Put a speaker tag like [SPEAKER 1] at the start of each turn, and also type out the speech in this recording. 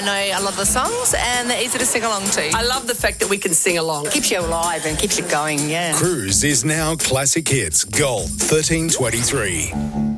[SPEAKER 1] know a lot of the songs and they're easy to sing along to.
[SPEAKER 2] I love the fact that we can sing along.
[SPEAKER 1] Keeps you alive and keeps you going, yeah.
[SPEAKER 3] Cruise is now Classic Hits Gold 1323.